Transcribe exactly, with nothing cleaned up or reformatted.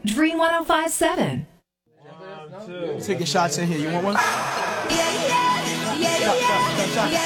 Dream one oh five seven. Taking shots in here. You want one? Yeah, yeah, yeah, yeah, yeah, yeah.